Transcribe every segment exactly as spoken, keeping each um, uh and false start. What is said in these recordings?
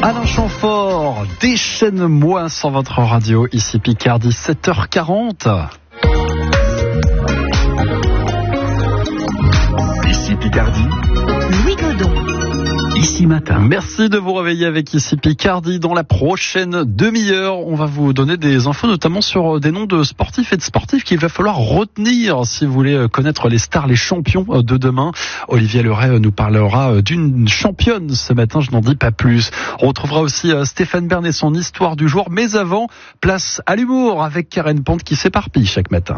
Alain Chamfort, déchaîne-moi sur votre radio, ici Picardie, sept heures quarante. Ici Picardie, Louis Godon. Ici Matin. Merci de vous réveiller avec Ici Picardie. Dans la prochaine demi-heure, on va vous donner des infos notamment sur des noms de sportifs et de sportifs qu'il va falloir retenir si vous voulez connaître les stars, les champions de demain. Olivier Leray nous parlera d'une championne ce matin, je n'en dis pas plus. On retrouvera aussi Stéphane Bern et son histoire du jour. Mais avant, place à l'humour avec Karen Pont qui s'éparpille chaque matin.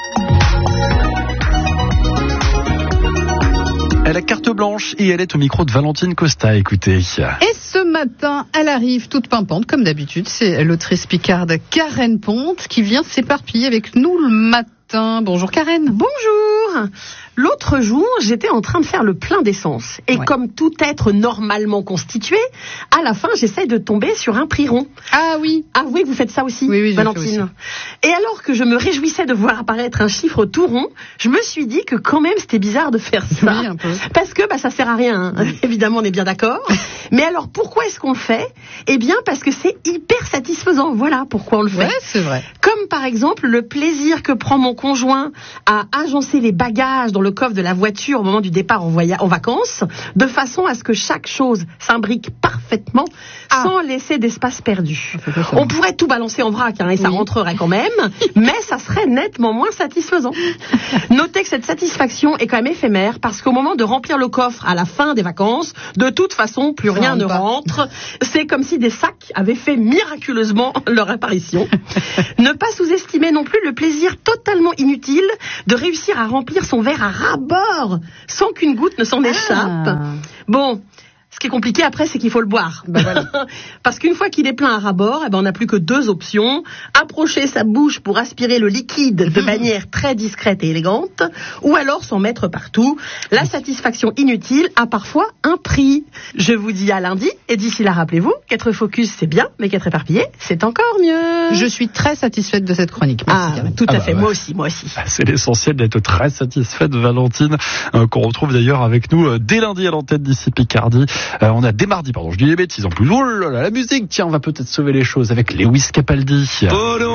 Elle a carte blanche et elle est au micro de Valentine Costa, écoutez. Et ce matin, elle arrive toute pimpante, comme d'habitude. C'est l'autrice picarde Karen Pont qui vient s'éparpiller avec nous le matin. Bonjour Karen. Bonjour. L'autre jour, j'étais en train de faire le plein d'essence. Et ouais. Comme tout être normalement constitué, à la fin, j'essaye de tomber sur un prix rond. Ah oui. Ah oui, vous faites ça aussi, oui, oui, Valentine. aussi. Et alors que je me réjouissais de voir apparaître un chiffre tout rond, je me suis dit que quand même c'était bizarre de faire ça. Oui, un peu. Parce que bah, ça sert à rien, hein. Évidemment, on est bien d'accord. Mais alors, pourquoi est-ce qu'on le fait ? Eh bien, parce que c'est hyper satisfaisant. Voilà pourquoi on le fait. Ouais, c'est vrai. Comme par exemple, le plaisir que prend mon conjoint à agencer les bagages dans le coffre de la voiture au moment du départ en, voyage, en vacances, de façon à ce que chaque chose s'imbrique parfaitement ah. sans laisser d'espace perdu. On pourrait tout balancer en vrac, hein, et ça oui. rentrerait quand même, mais ça serait nettement moins satisfaisant. Notez que cette satisfaction est quand même éphémère, parce qu'au moment de remplir le coffre à la fin des vacances, de toute façon, plus rien ne rentre. C'est comme si des sacs avaient fait miraculeusement leur apparition. Ne pas sous-estimer non plus le plaisir totalement inutile de réussir à remplir son verre à ras-bord sans qu'une goutte ne s'en ah. échappe. Bon, ce qui est compliqué après, c'est qu'il faut le boire. Ben voilà. Parce qu'une fois qu'il est plein à ras-bord, eh ben on n'a plus que deux options. Approcher sa bouche pour aspirer le liquide de manière très discrète et élégante, ou alors s'en mettre partout. La satisfaction inutile a parfois un prix. Je vous dis à lundi, et d'ici là, rappelez-vous, qu'être focus, c'est bien, mais qu'être éparpillé, c'est encore mieux. Je suis très satisfaite de cette chronique. Merci, ah, tout à ah fait, bah, moi ouais. aussi, moi aussi. C'est l'essentiel d'être très satisfaite de Valentine, euh, qu'on retrouve d'ailleurs avec nous euh, dès lundi à l'antenne d'Ici Picardie. Euh, on a dès mardi, pardon, je dis les bêtises en plus. Oh là là, la musique, tiens, on va peut-être sauver les choses avec Lewis Capaldi.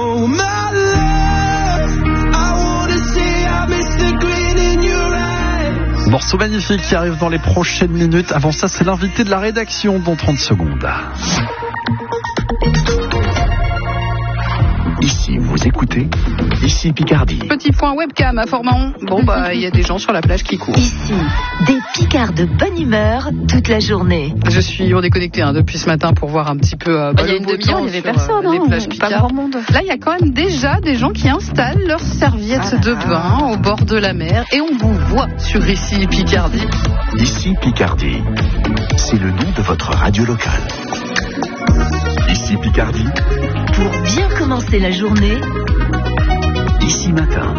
Morceau magnifique qui arrive dans les prochaines minutes. Avant ça, c'est l'invité de la rédaction dans trente secondes. Ici, vous écoutez Ici Picardie. Petit point webcam à Forman. Bon, bah, il y a des gens sur la plage qui courent. Ici, des picards de bonne humeur toute la journée. Je suis, on est connecté hein, depuis ce matin pour voir un petit peu. Euh, bah, il y a une demi-heure, il n'y avait personne. Euh, les hein, plages pas grand monde. Là, il y a quand même déjà des gens qui installent leurs serviettes ah, de bain au bord de la mer. Et on vous voit sur Ici Picardie. Ici Picardie, c'est le nom de votre radio locale. Ici Picardie. Pour bien commencer la journée, Ici Matin.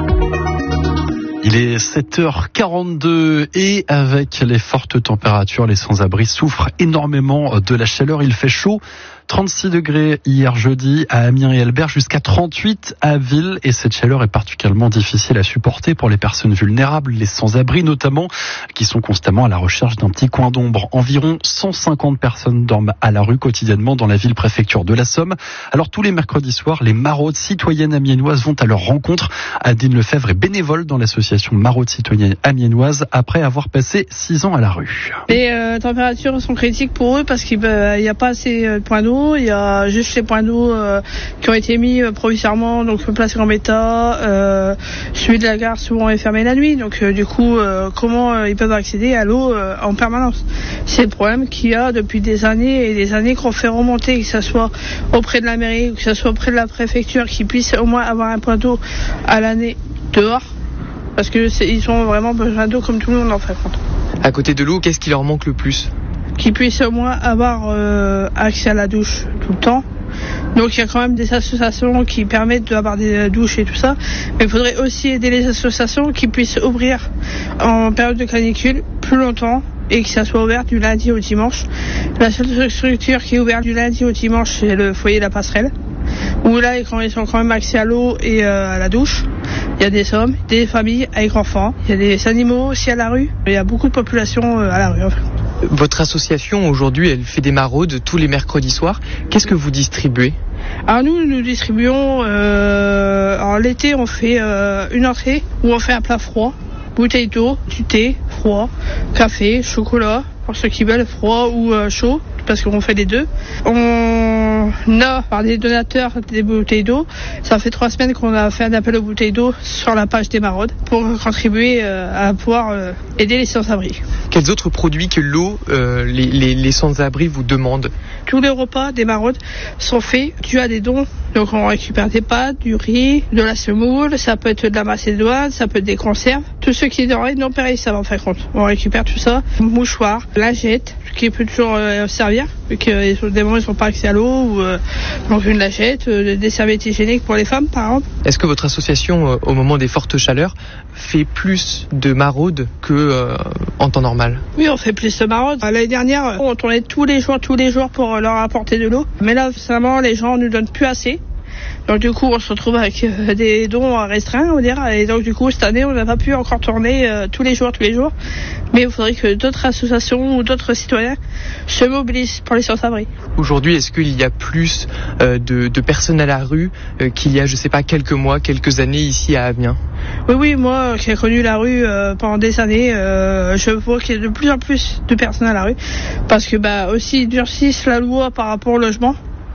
Il est sept heures quarante-deux et avec les fortes températures, les sans-abri souffrent énormément de la chaleur. Il fait chaud. trente-six degrés hier jeudi à Amiens et Albert, jusqu'à trente-huit à Ville. Et cette chaleur est particulièrement difficile à supporter pour les personnes vulnérables, les sans-abri notamment, qui sont constamment à la recherche d'un petit coin d'ombre. Environ cent cinquante personnes dorment à la rue quotidiennement dans la ville-préfecture de la Somme. Alors tous les mercredis soirs, les maraudes citoyennes amiénoises vont à leur rencontre. Adine Lefebvre est bénévole dans l'association Maraudes citoyennes amiénoises après avoir passé six ans à la rue. Les euh, températures sont critiques pour eux parce qu'il n'y euh, a pas assez de points d'eau. Il y a juste les points d'eau euh, qui ont été mis euh, provisoirement, donc placés en bêta. Euh, celui de la gare souvent est fermé la nuit, donc euh, du coup, euh, comment euh, ils peuvent accéder à l'eau euh, en permanence ? C'est le problème qu'il y a depuis des années et des années qu'on fait remonter, que ce soit auprès de la mairie, que ce soit auprès de la préfecture, qu'ils puissent au moins avoir un point d'eau à l'année dehors, parce que c'est, ils ont vraiment besoin d'eau comme tout le monde en fait. À côté de l'eau, qu'est-ce qui leur manque le plus ? Qu'ils puissent au moins avoir euh, accès à la douche tout le temps. Donc il y a quand même des associations qui permettent d'avoir des douches et tout ça. Mais il faudrait aussi aider les associations qui puissent ouvrir en période de canicule plus longtemps et que ça soit ouvert du lundi au dimanche. La seule structure qui est ouverte du lundi au dimanche, c'est le foyer de la Passerelle, où là ils ont quand même accès à l'eau et euh, à la douche. Il y a des hommes, des familles avec enfants, il y a des animaux aussi à la rue. Il y a beaucoup de population euh, à la rue en fait. Votre association aujourd'hui, elle fait des maraudes tous les mercredis soirs. Qu'est-ce que vous distribuez ? Alors nous, nous distribuons, euh, alors l'été on fait euh, une entrée où on fait un plat froid, bouteille d'eau, du thé, froid, café, chocolat, pour ceux qui veulent froid ou euh, chaud, parce qu'on fait les deux. On a par des donateurs des bouteilles d'eau. Ça fait trois semaines qu'on a fait un appel aux bouteilles d'eau sur la page des maraudes pour contribuer euh, à pouvoir euh, aider les sans-abri. Quels autres produits que l'eau, euh, les, les, les sans-abri vous demandent ? Tous les repas des maraudes sont faits dû à des dons. Donc on récupère des pâtes, du riz, de la semoule, ça peut être de la macédoine, ça peut être des conserves. Tout ce qui est denrées non périssables en fin de compte. On récupère tout ça. Mouchoirs, lingettes, ce qui peut toujours euh, servir, vu que des moments ils sont pas accès à l'eau, ou euh, donc une lingette, euh, des serviettes hygiéniques pour les femmes par exemple. Est-ce que votre association, euh, au moment des fortes chaleurs, fait plus de maraudes que euh, en temps normal ? Oui, on fait plus de maraudes. L'année dernière, on tournait tous les jours, tous les jours pour leur apporter de l'eau. Mais là, finalement, les gens nous donnent plus assez. Donc du coup, on se retrouve avec euh, des dons restreints, on va dire. Et donc du coup, cette année, on n'a pas pu encore tourner euh, tous les jours, tous les jours. Mais il faudrait que d'autres associations ou d'autres citoyens se mobilisent pour les sans-abri. Aujourd'hui, est-ce qu'il y a plus euh, de, de personnes à la rue euh, qu'il y a, je sais pas, quelques mois, quelques années ici à Amiens ? Oui, oui, moi qui ai connu la rue euh, pendant des années, euh, je vois qu'il y a de plus en plus de personnes à la rue. Parce que bah aussi, ils durcissent la loi par rapport au logement.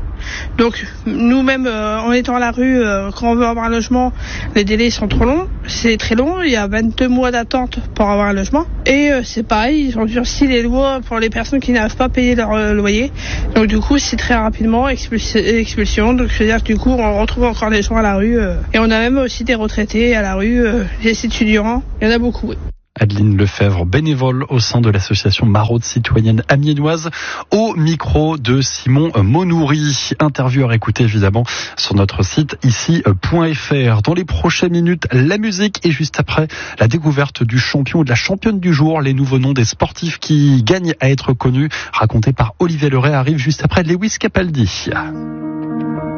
Donc nous-mêmes, euh, en étant à la rue, euh, quand on veut avoir un logement, les délais sont trop longs. C'est très long, il y a vingt-deux mois d'attente pour avoir un logement. Et euh, c'est pareil, ils ont durci les lois pour les personnes qui n'arrivent pas à payer leur euh, loyer. Donc du coup, c'est très rapidement expulsion. expulsion. Donc c'est-à-dire que du coup, on retrouve encore des gens à la rue. Euh, et on a même aussi des retraités à la rue, euh, des étudiants, il y en a beaucoup. Oui. Adeline Lefebvre, bénévole au sein de l'association Maraude citoyenne amiénoise, au micro de Simon Monoury. Interview à écouter évidemment sur notre site ici point f r. Dans les prochaines minutes, la musique et juste après la découverte du champion et de la championne du jour. Les nouveaux noms des sportifs qui gagnent à être connus, racontés par Olivier Leray, arrive juste après Lewis Capaldi.